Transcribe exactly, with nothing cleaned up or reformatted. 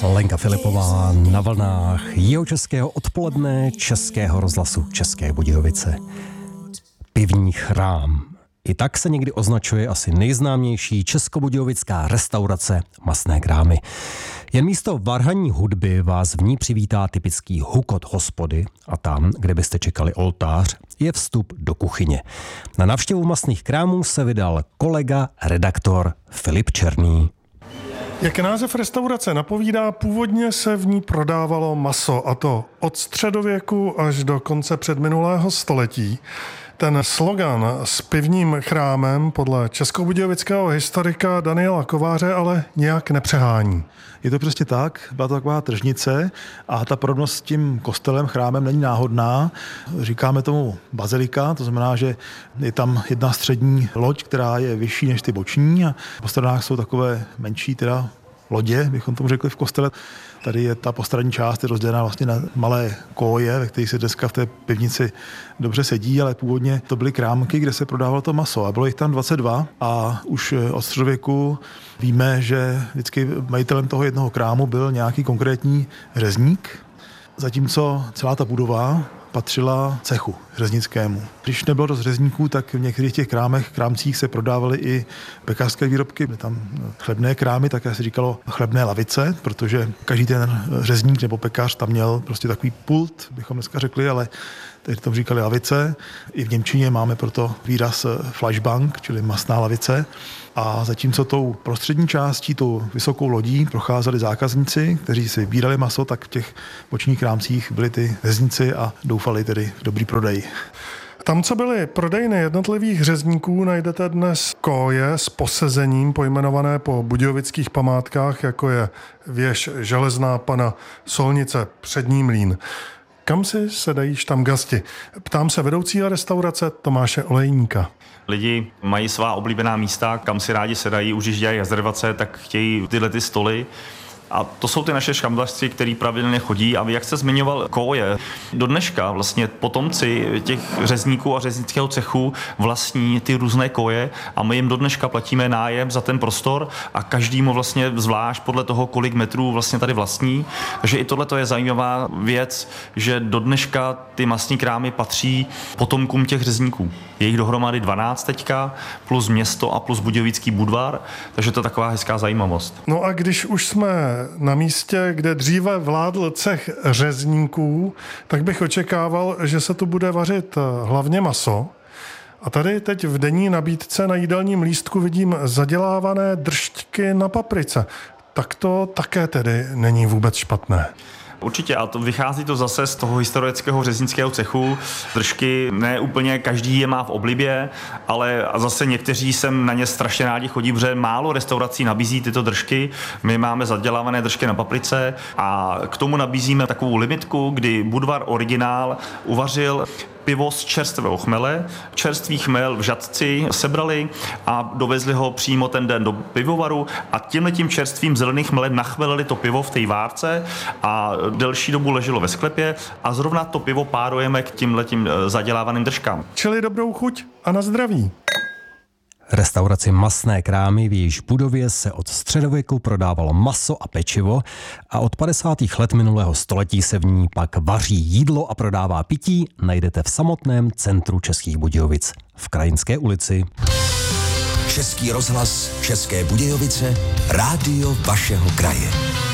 Lenka Filipová na vlnách jihočeského odpoledne Českého rozhlasu České Budějovice. Pivní chrám. I tak se někdy označuje asi nejznámější českobudějovická restaurace Mastné krámy. Jen místo varhanní hudby vás v ní přivítá typický hukot hospody a tam, kde byste čekali oltář, je vstup do kuchyně. Na návštěvu Mastných krámů se vydal kolega, redaktor Filip Černý. Jak název restaurace napovídá, původně se v ní prodávalo maso, a to od středověku až do konce předminulého století. Ten slogan s pivním chrámem podle českobudějovického historika Daniela Kováře ale nějak nepřehání. Je to přesně tak, byla to taková tržnice a ta podobnost s tím kostelem, chrámem není náhodná. Říkáme tomu bazilika, to znamená, že je tam jedna střední loď, která je vyšší než ty boční a po stranách jsou takové menší teda lodě, bychom tomu řekli v kostele. Tady je ta postranní část je rozdělená vlastně na malé koje, ve kterých se dneska v té pivnici dobře sedí, ale původně to byly krámky, kde se prodávalo to maso a bylo jich tam dvacet dva a už od středověku víme, že vždycky majitelem toho jednoho krámu byl nějaký konkrétní řezník, zatímco celá ta budova patřila cechu řeznickému. Když nebylo dost řezníků, tak v některých těch krámech, krámcích se prodávaly i pekařské výrobky. Byly tam chlebné krámy, také se říkalo chlebné lavice, protože každý ten řezník nebo pekař tam měl prostě takový pult, bychom dneska řekli, ale teď tomu říkali lavice. I v němčině máme proto výraz Fleischbank, čili mastná lavice. A zatímco tou prostřední částí, tou vysokou lodí procházeli zákazníci, kteří si vybírali maso, tak v těch bočních krámcích byli ty řezníci a doufali tedy v dobrý prodej. Tam, co byly prodejny jednotlivých řezníků, najdete dnes koje s posezením pojmenované po budějovických památkách, jako je věž Železná Pana, Solnice, Přední Mlýn. Kam si sedají štamgasti? Ptám se vedoucího restaurace Tomáše Olejníka. Lidi mají svá oblíbená místa, kam si rádi sedají, už když dělají rezervace, tak chtějí tyhle ty stoly. A to jsou ty naše štamgasti, který pravidelně chodí. A jak jste zmiňoval koje, do dneška vlastně potomci těch řezníků a řeznického cechu vlastní ty různé koje a my jim do dneška platíme nájem za ten prostor a každému vlastně zvlášť podle toho, kolik metrů vlastně tady vlastní. Takže i tohle je zajímavá věc, že do dneška ty mastní krámy patří potomkům těch řezníků. Je jich dohromady dvanáct teďka, plus město a plus Budějovický Budvar, takže to je taková hezká zajímavost. No a když už jsme na místě, kde dříve vládl cech řezníků, tak bych očekával, že se tu bude vařit hlavně maso. A tady teď v denní nabídce na jídelním lístku vidím zadělávané drštky na paprice. Tak to také tedy není vůbec špatné. Určitě, a to vychází to zase z toho historického řeznického cechu. Držky ne úplně každý je má v oblibě, ale zase někteří sem na ně strašně rádi chodí, protože málo restaurací nabízí tyto držky. My máme zadělávané držky na paprice a k tomu nabízíme takovou limitku, kdy Budvar Originál uvařil pivo z čerstvého chmele. Čerstvý chmel v žatci sebrali a dovezli ho přímo ten den do pivovaru a tímhletím čerstvým zeleným chmelem nachmelili to pivo v té várce a delší dobu leželo ve sklepě a zrovna to pivo párujeme k tímhletím zadělávaným držkám. Čili dobrou chuť a na zdraví. Restauraci Mastné krámy, v jejíž budově se od středověku prodávalo maso a pečivo a od padesátých let minulého století se v ní pak vaří jídlo a prodává pití, najdete v samotném centru Českých Budějovic v Krajinské ulici. Český rozhlas České Budějovice, rádio vašeho kraje.